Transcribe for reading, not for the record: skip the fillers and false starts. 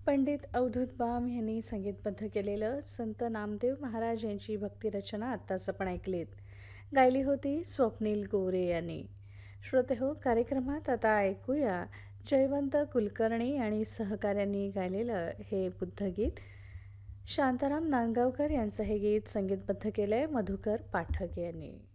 Pandit Avadhoot balm यांनी संगीतबद्ध केलेलं संत नामदेव महाराज यांची भक्तिरचना आत्ताच आपण ऐकलीत. गायली होती स्वप्नील गोरे यांनी. श्रोते हो, कार्यक्रमात आता ऐकूया जयवंत कुलकर्णी आणि सहकाऱ्यांनी गायलेलं हे बुद्धगीत. शांताराम नांदगावकर यांचं हे गीत संगीतबद्ध केलंय मधुकर पाठक यांनी.